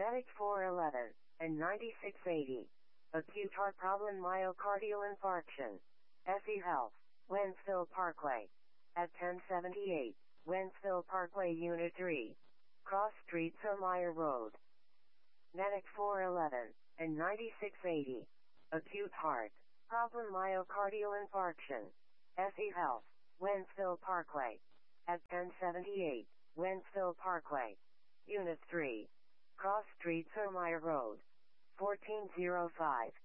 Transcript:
Medic 411 and 9680. Acute heart problem myocardial infarction. SE Health. Wentzville Parkway. At 1078. Wentzville Parkway Unit 3. Cross Street Someyer Road. Medic 411 and 9680. Acute heart problem myocardial infarction. SE Health. Wentzville Parkway. At 1078. Wentzville Parkway. Unit 3. Cross Street Someyer Road. 1405.